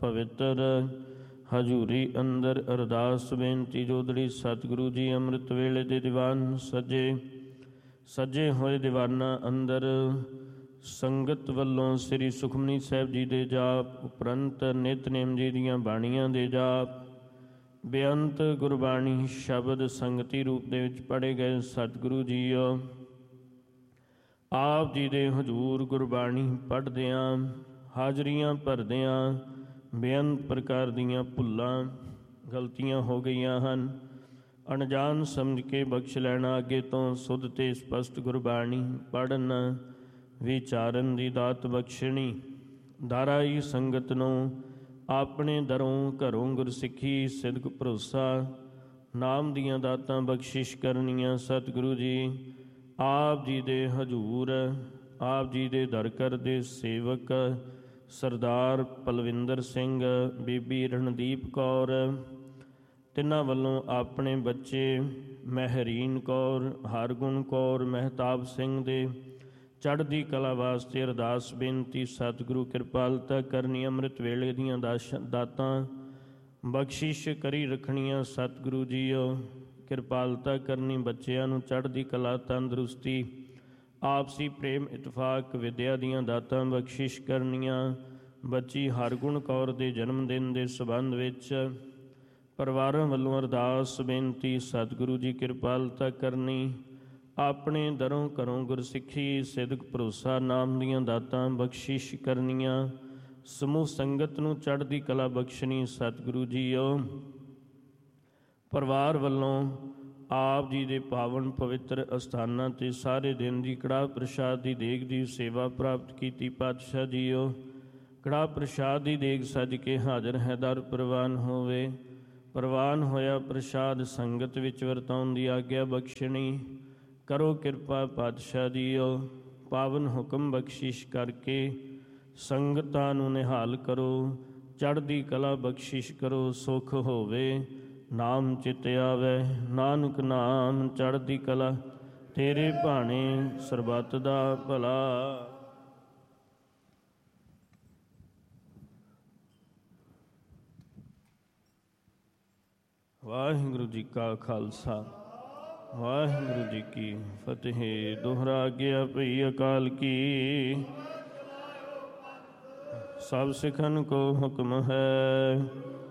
ਪਵਿੱਤਰ। ਹਜ਼ੂਰੀ ਅੰਦਰ ਅਰਦਾਸ ਬੇਨਤੀ ਜੋਦੜੀ। ਸਤਿਗੁਰੂ ਜੀ ਅੰਮ੍ਰਿਤ ਵੇਲੇ ਦੇ ਦੀਵਾਨ ਸੱਜੇ ਹੋਏ ਦੀਵਾਨਾਂ ਅੰਦਰ ਸੰਗਤ ਵੱਲੋਂ ਸ੍ਰੀ ਸੁਖਮਨੀ ਸਾਹਿਬ ਜੀ ਦੇ ਜਾਪ ਉਪਰੰਤ ਨਿਤਨੇਮ ਜੀ ਦੀਆਂ ਬਾਣੀਆਂ ਦੇ ਜਾਪ ਬੇਅੰਤ ਗੁਰਬਾਣੀ ਸ਼ਬਦ ਸੰਗਤੀ ਰੂਪ ਦੇ ਵਿੱਚ ਪੜ੍ਹੇ ਗਏ। ਸਤਿਗੁਰੂ ਜੀਓ ਆਪ ਜੀ ਦੇ ਹਜ਼ੂਰ ਗੁਰਬਾਣੀ ਪੜ੍ਹਦਿਆਂ ਹਾਜ਼ਰੀਆਂ ਭਰਦਿਆਂ ਬੇਅੰਤ ਪ੍ਰਕਾਰ ਦੀਆਂ ਭੁੱਲਾਂ ਗਲਤੀਆਂ ਹੋ ਗਈਆਂ ਹਨ। ਅਣਜਾਣ ਸਮਝ ਕੇ ਬਖਸ਼ ਲੈਣਾ। ਅੱਗੇ ਤੋਂ ਸੁੱਧ ਤੇ ਸਪਸ਼ਟ ਗੁਰਬਾਣੀ ਪੜ੍ਹਨ ਵਿਚਾਰਨ ਦੀ ਦਾਤ ਬਖਸ਼ਣੀ। ਦਾਰਾਈ ਸੰਗਤ ਨੂੰ ਆਪਣੇ ਦਰੋਂ ਘਰੋਂ ਗੁਰਸਿੱਖੀ ਸਿਦਕ ਭਰੋਸਾ ਨਾਮ ਦੀਆਂ ਦਾਤਾਂ ਬਖਸ਼ਿਸ਼ ਕਰਨੀਆਂ। ਸਤਿਗੁਰੂ ਜੀ ਆਪ ਜੀ ਦੇ ਹਜ਼ੂਰ ਆਪ ਜੀ ਦੇ ਦਰ ਘਰ ਦੇ ਸੇਵਕ ਸਰਦਾਰ ਪਲਵਿੰਦਰ ਸਿੰਘ, ਬੀਬੀ ਰਣਦੀਪ ਕੌਰ, ਤਿੰਨਾਂ ਵੱਲੋਂ ਆਪਣੇ ਬੱਚੇ ਮਹਿਰੀਨ ਕੌਰ, ਹਰਗੁਣ ਕੌਰ, ਮਹਿਤਾਬ ਸਿੰਘ ਦੇ ਚੜ੍ਹਦੀ ਕਲਾ ਵਾਸਤੇ ਅਰਦਾਸ ਬੇਨਤੀ। ਸਤਿਗੁਰੂ ਕਿਰਪਾਲਤਾ ਕਰਨੀ। ਅੰਮ੍ਰਿਤ ਵੇਲੇ ਦੀਆਂ ਦਾਤਾਂ ਬਖਸ਼ਿਸ਼ ਕਰੀ ਰੱਖਣੀਆਂ। ਸਤਿਗੁਰੂ ਜੀਓ ਕਿਰਪਾਲਤਾ ਕਰਨੀ। ਬੱਚਿਆਂ ਨੂੰ ਚੜ੍ਹਦੀ ਕਲਾ, ਤੰਦਰੁਸਤੀ, ਆਪਸੀ ਪ੍ਰੇਮ, ਇਤਫਾਕ, ਵਿਦਿਆ ਦੀਆਂ ਦਾਤਾਂ ਬਖਸ਼ਿਸ਼ ਕਰਨੀਆਂ। ਬੱਚੀ ਹਰਗੁਣ ਕੌਰ ਦੇ ਜਨਮ ਦਿਨ ਦੇ ਸੰਬੰਧ ਵਿੱਚ ਪਰਿਵਾਰਾਂ ਵੱਲੋਂ ਅਰਦਾਸ ਬੇਨਤੀ। ਸਤਿਗੁਰੂ ਜੀ ਕਿਰਪਾਲਤਾ ਕਰਨੀ। ਆਪਣੇ ਦਰੋਂ ਘਰੋਂ ਗੁਰਸਿੱਖੀ ਸਿਦਕ ਭਰੋਸਾ ਨਾਮ ਦੀਆਂ ਦਾਤਾਂ ਬਖਸ਼ਿਸ਼ ਕਰਨੀਆਂ। ਸਮੂਹ ਸੰਗਤ ਨੂੰ ਚੜ੍ਹਦੀ ਕਲਾ ਬਖਸ਼ਣੀ। ਸਤਿਗੁਰੂ ਜੀਓ ਪਰਿਵਾਰ ਵੱਲੋਂ ਆਪ ਜੀ ਦੇ ਪਾਵਨ ਪਵਿੱਤਰ ਅਸਥਾਨਾਂ 'ਤੇ ਸਾਰੇ ਦਿਨ ਦੀ ਕੜਾਹ ਪ੍ਰਸ਼ਾਦ ਦੀ ਦੇਗ ਦੀ ਸੇਵਾ ਪ੍ਰਾਪਤ ਕੀਤੀ। ਪਾਤਸ਼ਾਹ ਜੀਓ ਕੜਾਹ ਪ੍ਰਸ਼ਾਦ ਦੀ ਦੇਗ ਸੱਜ ਕੇ ਹਾਜ਼ਰ ਹੈ। ਦਰ ਪ੍ਰਵਾਨ ਹੋਵੇ। ਪ੍ਰਵਾਨ ਹੋਇਆ ਪ੍ਰਸ਼ਾਦ ਸੰਗਤ ਵਿੱਚ ਵਰਤਾਉਣ ਦੀ ਆਗਿਆ ਬਖਸ਼ਣੀ। ਕਰੋ ਕਿਰਪਾ ਪਾਤਸ਼ਾਹ ਜੀਓ। ਪਾਵਨ ਹੁਕਮ ਬਖਸ਼ਿਸ਼ ਕਰਕੇ ਸੰਗਤਾਂ ਨੂੰ ਨਿਹਾਲ ਕਰੋ। ਚੜ੍ਹਦੀ ਕਲਾ ਬਖਸ਼ਿਸ਼ ਕਰੋ। ਸੁਖ ਹੋਵੇ ਨਾਮ ਚਿਤ ਆਵੇ। ਨਾਨਕ ਨਾਮ ਚੜ੍ਹਦੀ ਕਲਾ ਤੇਰੇ ਭਾਣੇ ਸਰਬੱਤ ਦਾ ਭਲਾ। ਵਾਹਿਗੁਰੂ ਜੀ ਕਾ ਖਾਲਸਾ ਵਾਹਿਗੁਰੂ ਜੀ ਕੀ ਫਤਿਹ। ਦੋਹਰਾ ਗਿਆ ਭਈ ਅਕਾਲ ਕੀ। ਸਭ ਸਿੱਖਨ ਕੋ ਹੁਕਮ ਹੈ।